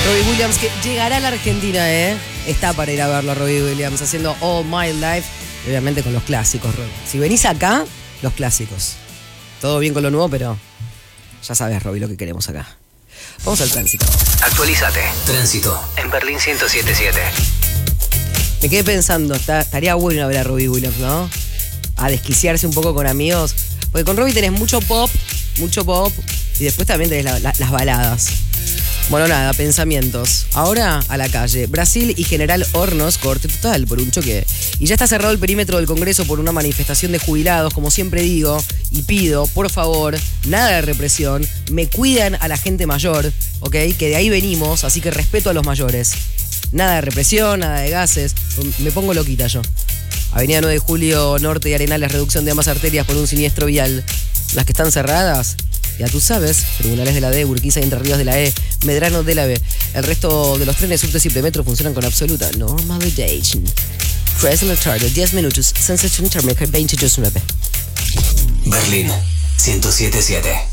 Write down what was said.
Robbie Williams, que llegará a la Argentina, ¿eh? Está para ir a verlo a Robbie Williams, haciendo All My Life, obviamente con los clásicos, Robbie. Si venís acá, los clásicos. Todo bien con lo nuevo, pero ya sabes, Robbie, lo que queremos acá. Vamos al tránsito. Actualízate. Tránsito en Berlín 107.7. Me quedé pensando, estaría bueno ver a Robbie Williams, ¿no? A desquiciarse un poco con amigos. Porque con Robbie tenés mucho pop, y después también tenés las baladas. Bueno, nada, pensamientos. Ahora a la calle. Brasil y General Hornos, corte total por un choque. Y ya está cerrado el perímetro del Congreso por una manifestación de jubilados, como siempre digo, y pido, por favor, nada de represión, me cuidan a la gente mayor, ¿ok? Que de ahí venimos, así que respeto a los mayores. Nada de represión, nada de gases, me pongo loquita yo. Avenida 9 de Julio, Norte y Arenales, reducción de ambas arterias por un siniestro vial. Las que están cerradas, ya tú sabes, Tribunales de la D, Urquiza y Entre Ríos de la E, Medrano de la B. El resto de los trenes subtes y premetro funcionan con absoluta normalidad. Chrysler Target, 10 minutos, Sensation Thermic 22.9. Berlín 107.7.